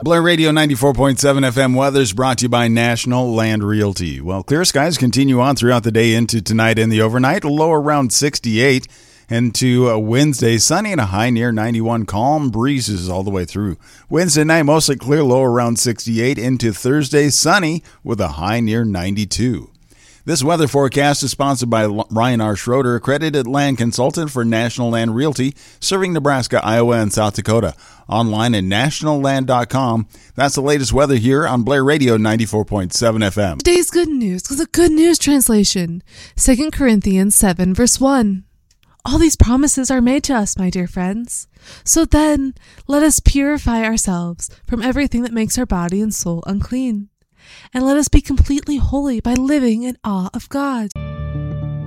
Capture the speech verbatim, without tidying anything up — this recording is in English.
Blair Radio ninety-four point seven F M weather's brought to you by National Land Realty. Well, clear skies continue on throughout the day into tonight and the overnight. A low around sixty-eight. And to uh, Wednesday, sunny and a high near ninety-one. Calm breezes all the way through. Wednesday night, mostly clear, low around sixty-eight. Into Thursday, sunny with a high near ninety-two. This weather forecast is sponsored by Ryan R. Schroeder, accredited land consultant for National Land Realty, serving Nebraska, Iowa, and South Dakota. Online at national land dot com. That's the latest weather here on Blair Radio ninety-four point seven F M. Today's good news was a good news translation. Second Corinthians seven, verse one. All these promises are made to us, my dear friends. So then, let us purify ourselves from everything that makes our body and soul unclean. And let us be completely holy by living in awe of God.